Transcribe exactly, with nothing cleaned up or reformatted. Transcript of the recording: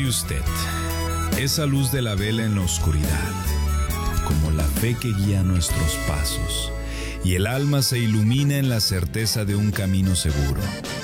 usted, esa luz de la vela en la oscuridad, como la fe que guía nuestros pasos, y el alma se ilumina en la certeza de un camino seguro.